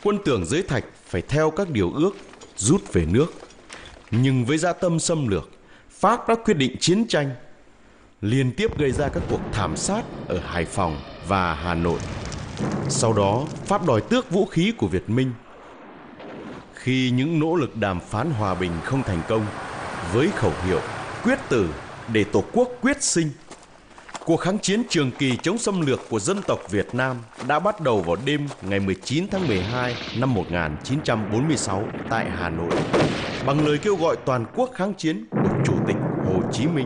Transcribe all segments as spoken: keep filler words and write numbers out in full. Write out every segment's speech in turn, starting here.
quân tưởng Giới Thạch phải theo các điều ước rút về nước. Nhưng với dã tâm xâm lược, Pháp đã quyết định chiến tranh, liên tiếp gây ra các cuộc thảm sát ở Hải Phòng và Hà Nội. Sau đó, Pháp đòi tước vũ khí của Việt Minh. Khi những nỗ lực đàm phán hòa bình không thành công, với khẩu hiệu quyết tử để Tổ quốc quyết sinh, cuộc kháng chiến trường kỳ chống xâm lược của dân tộc Việt Nam đã bắt đầu vào đêm ngày mười chín tháng mười hai năm một nghìn chín trăm bốn mươi sáu tại Hà Nội, bằng lời kêu gọi toàn quốc kháng chiến của Chủ tịch Hồ Chí Minh.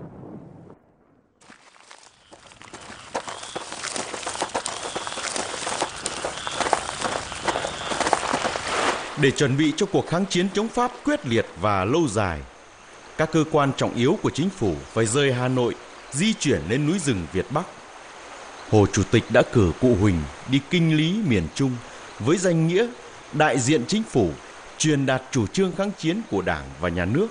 Để chuẩn bị cho cuộc kháng chiến chống Pháp quyết liệt và lâu dài, các cơ quan trọng yếu của chính phủ phải rời Hà Nội, di chuyển lên núi rừng Việt Bắc. Hồ Chủ tịch đã cử cụ Huỳnh đi kinh lý miền Trung với danh nghĩa đại diện chính phủ, truyền đạt chủ trương kháng chiến của Đảng và Nhà nước.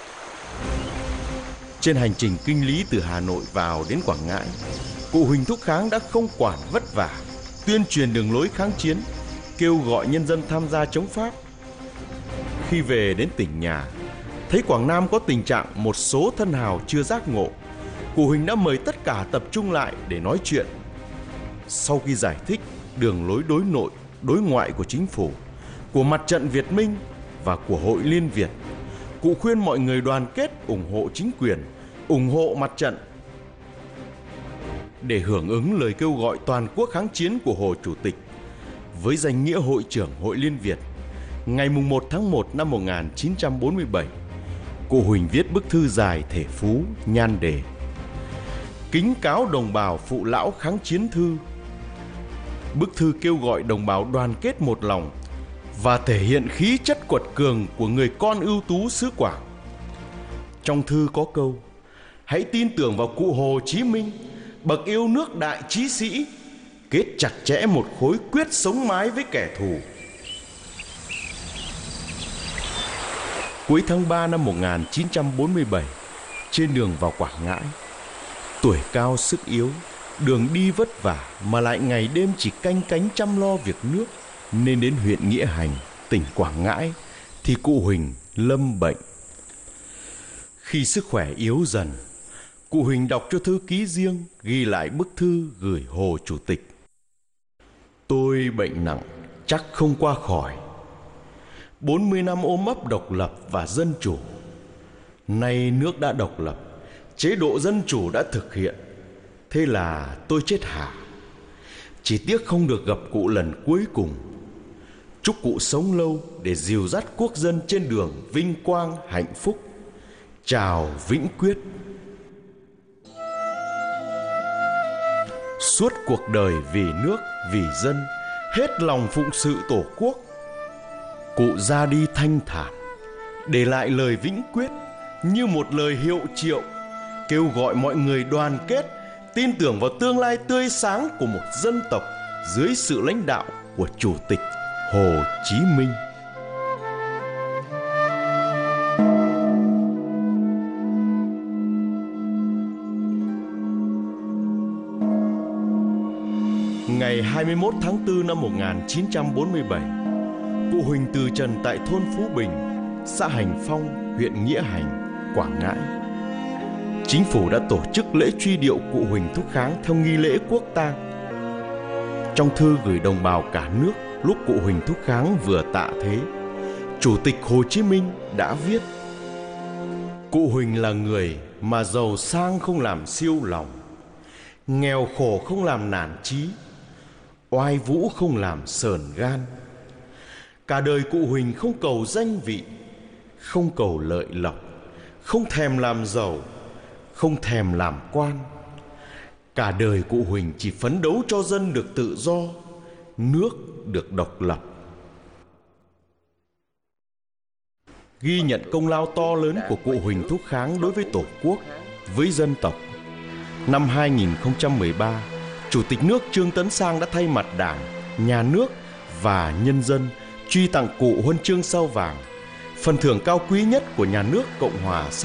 Trên hành trình kinh lý từ Hà Nội vào đến Quảng Ngãi, cụ Huỳnh Thúc Kháng đã không quản vất vả, tuyên truyền đường lối kháng chiến, kêu gọi nhân dân tham gia chống Pháp. Khi về đến tỉnh nhà, thấy Quảng Nam có tình trạng một số thân hào chưa giác ngộ, cụ Huỳnh đã mời tất cả tập trung lại để nói chuyện. Sau khi giải thích đường lối đối nội, đối ngoại của chính phủ, của Mặt trận Việt Minh và của Hội Liên Việt, cụ khuyên mọi người đoàn kết ủng hộ chính quyền, ủng hộ mặt trận. Để hưởng ứng lời kêu gọi toàn quốc kháng chiến của Hồ Chủ tịch, với danh nghĩa Hội trưởng Hội Liên Việt, ngày mùng một tháng một năm một nghìn chín trăm bốn mươi bảy, cụ Huỳnh viết bức thư dài thể phú nhan đề: kính cáo đồng bào phụ lão kháng chiến thư. Bức thư kêu gọi đồng bào đoàn kết một lòng và thể hiện khí chất quật cường của người con ưu tú xứ Quảng. Trong thư có câu: hãy tin tưởng vào cụ Hồ Chí Minh, bậc yêu nước đại chí sĩ, kết chặt chẽ một khối quyết sống mái với kẻ thù. Cuối tháng ba năm một nghìn chín trăm bốn mươi bảy, trên đường vào Quảng Ngãi, tuổi cao sức yếu, đường đi vất vả mà lại ngày đêm chỉ canh cánh chăm lo việc nước, nên đến huyện Nghĩa Hành, tỉnh Quảng Ngãi thì cụ Huỳnh lâm bệnh. Khi sức khỏe yếu dần, cụ Huỳnh đọc cho thư ký riêng ghi lại bức thư gửi Hồ Chủ tịch: tôi bệnh nặng, chắc không qua khỏi. bốn mươi năm ôm ấp độc lập và dân chủ. Nay nước đã độc lập, chế độ dân chủ đã thực hiện, thế là tôi chết hả. Chỉ tiếc không được gặp cụ lần cuối cùng. Chúc cụ sống lâu để dìu dắt quốc dân trên đường vinh quang hạnh phúc. Chào Vĩnh Quyết. Suốt cuộc đời vì nước, vì dân, hết lòng phụng sự Tổ quốc, cụ ra đi thanh thản, để lại lời Vĩnh Quyết như một lời hiệu triệu, kêu gọi mọi người đoàn kết, tin tưởng vào tương lai tươi sáng của một dân tộc dưới sự lãnh đạo của Chủ tịch Hồ Chí Minh. Ngày hai mươi mốt tháng tư năm một nghìn chín trăm bốn mươi bảy, cụ Huỳnh từ trần tại thôn Phú Bình, xã Hành Phong, huyện Nghĩa Hành, Quảng Ngãi. Chính phủ đã tổ chức lễ truy điệu cụ Huỳnh Thúc Kháng theo nghi lễ quốc tang. Trong thư gửi đồng bào cả nước lúc cụ Huỳnh Thúc Kháng vừa tạ thế, Chủ tịch Hồ Chí Minh đã viết: cụ Huỳnh là người mà giàu sang không làm siêu lòng, nghèo khổ không làm nản chí, oai vũ không làm sờn gan. Cả đời cụ Huỳnh không cầu danh vị, không cầu lợi lộc, không thèm làm giàu, không thèm làm quan. Cả đời cụ Huỳnh chỉ phấn đấu cho dân được tự do, nước được độc lập. Ghi nhận công lao to lớn của cụ Huỳnh Thúc Kháng đối với Tổ quốc, với dân tộc, năm hai nghìn không trăm mười ba, Chủ tịch nước Trương Tấn Sang đã thay mặt Đảng, Nhà nước và nhân dân truy tặng cụ huân chương Sao vàng, phần thưởng cao quý nhất của Nhà nước Cộng hòa